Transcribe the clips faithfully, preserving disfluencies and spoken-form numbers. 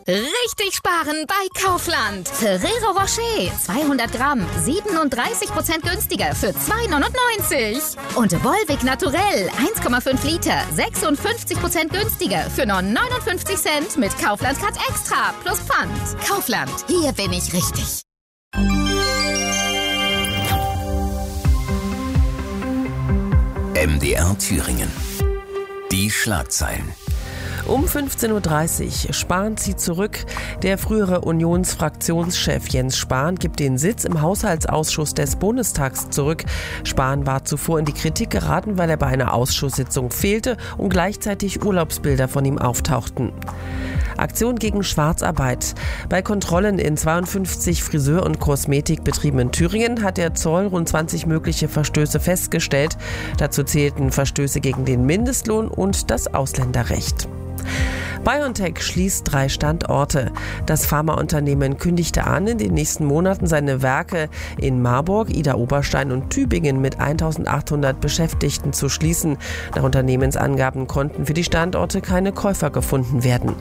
Richtig sparen bei Kaufland. Ferrero Rocher, zweihundert Gramm, siebenunddreißig Prozent günstiger für zwei neunundneunzig. Und Volvic Naturell, eins Komma fünf Liter, sechsundfünfzig Prozent günstiger für nur neunundfünfzig Cent mit Kaufland Cut Extra plus Pfand. Kaufland, hier bin ich richtig. M D R Thüringen. Die Schlagzeilen. Um fünfzehn Uhr dreißig, Spahn zieht zurück. Der frühere Unionsfraktionschef Jens Spahn gibt den Sitz im Haushaltsausschuss des Bundestags zurück. Spahn war zuvor in die Kritik geraten, weil er bei einer Ausschusssitzung fehlte und gleichzeitig Urlaubsbilder von ihm auftauchten. Aktion gegen Schwarzarbeit. Bei Kontrollen in zweiundfünfzig Friseur- und Kosmetikbetrieben in Thüringen hat der Zoll rund zwanzig mögliche Verstöße festgestellt. Dazu zählten Verstöße gegen den Mindestlohn und das Ausländerrecht. BioNTech schließt drei Standorte. Das Pharmaunternehmen kündigte an, in den nächsten Monaten seine Werke in Marburg, Idar-Oberstein und Tübingen mit eintausendachthundert Beschäftigten zu schließen. Nach Unternehmensangaben konnten für die Standorte keine Käufer gefunden werden.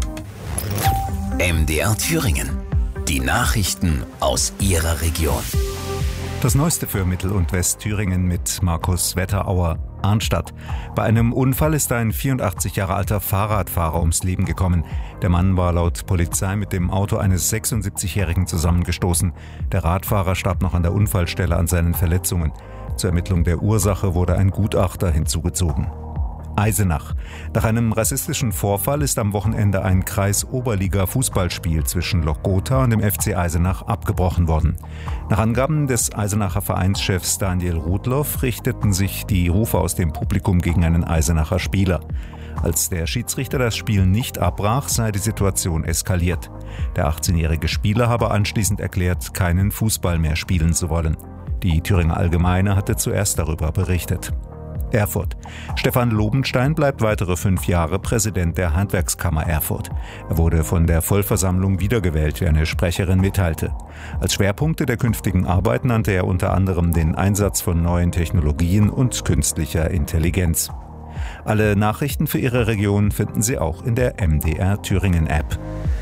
M D R Thüringen. Die Nachrichten aus Ihrer Region. Das Neueste für Mittel- und Westthüringen mit Markus Wetterauer. Arnstadt. Bei einem Unfall ist ein vierundachtzig Jahre alter Fahrradfahrer ums Leben gekommen. Der Mann war laut Polizei mit dem Auto eines sechsundsiebzigjährigen zusammengestoßen. Der Radfahrer starb noch an der Unfallstelle an seinen Verletzungen. Zur Ermittlung der Ursache wurde ein Gutachter hinzugezogen. Eisenach. Nach einem rassistischen Vorfall ist am Wochenende ein Kreis-Oberliga-Fußballspiel zwischen Lok Gotha und dem F C Eisenach abgebrochen worden. Nach Angaben des Eisenacher Vereinschefs Daniel Rudloff richteten sich die Rufe aus dem Publikum gegen einen Eisenacher Spieler. Als der Schiedsrichter das Spiel nicht abbrach, sei die Situation eskaliert. Der achtzehnjährige Spieler habe anschließend erklärt, keinen Fußball mehr spielen zu wollen. Die Thüringer Allgemeine hatte zuerst darüber berichtet. Erfurt. Stefan Lobenstein bleibt weitere fünf Jahre Präsident der Handwerkskammer Erfurt. Er wurde von der Vollversammlung wiedergewählt, wie eine Sprecherin mitteilte. Als Schwerpunkte der künftigen Arbeit nannte er unter anderem den Einsatz von neuen Technologien und künstlicher Intelligenz. Alle Nachrichten für Ihre Region finden Sie auch in der M D R Thüringen App.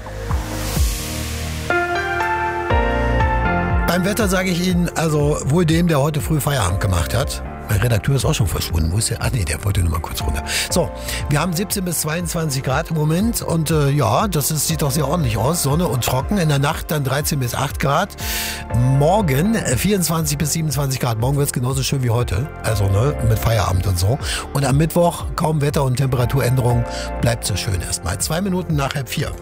Beim Wetter sage ich Ihnen, also wohl dem, der heute früh Feierabend gemacht hat. Mein Redakteur ist auch schon verschwunden. Wo ist der? Ach nee, der wollte nur mal kurz runter. So, wir haben siebzehn bis zweiundzwanzig Grad im Moment und äh, ja, das ist, sieht doch sehr ordentlich aus. Sonne und trocken. In der Nacht dann dreizehn bis acht Grad. Morgen äh, vierundzwanzig bis siebenundzwanzig Grad. Morgen wird es genauso schön wie heute. Also ne, mit Feierabend und so. Und am Mittwoch kaum Wetter- und Temperaturänderung. Bleibt so schön erstmal. Zwei Minuten nach halb vier.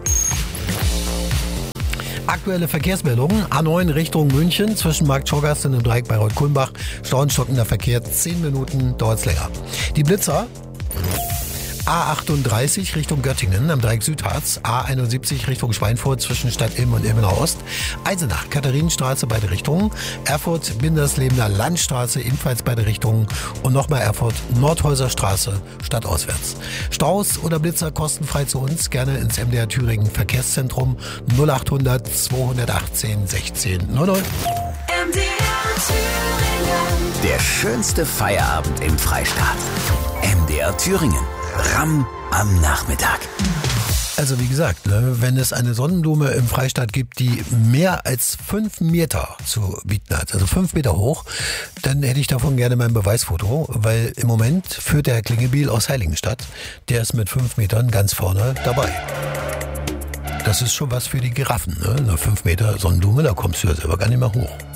Aktuelle Verkehrsmeldungen. A neun Richtung München zwischen Markt-Schorgast und dem Dreieck Bayreuth-Kulmbach. Stau und stockender Verkehr. zehn Minuten dauert's länger. Die Blitzer. A achtunddreißig Richtung Göttingen am Dreieck Südharz. A einundsiebzig Richtung Schweinfurt zwischen Stadt Ilm und Ilmenau Ost. Eisenach, Katharinenstraße beide Richtungen. Erfurt, Binderslebener Landstraße ebenfalls beide Richtungen. Und nochmal Erfurt, Nordhäuser Straße stadtauswärts. Staus oder Blitzer kostenfrei zu uns. Gerne ins M D R Thüringen Verkehrszentrum null achthundert zweihundertachtzehn sechzehn null null. M D R Thüringen. Der schönste Feierabend im Freistaat. M D R Thüringen. Ramm am Nachmittag. Also wie gesagt, ne, wenn es eine Sonnenblume im Freistaat gibt, die mehr als fünf Meter zu bieten hat, also fünf Meter hoch, dann hätte ich davon gerne mein Beweisfoto, weil im Moment führt der Herr Klingebiel aus Heiligenstadt, der ist mit fünf Metern ganz vorne dabei. Das ist schon was für die Giraffen, ne? Nach fünf Meter Sonnenblume, da kommst du ja selber gar nicht mehr hoch.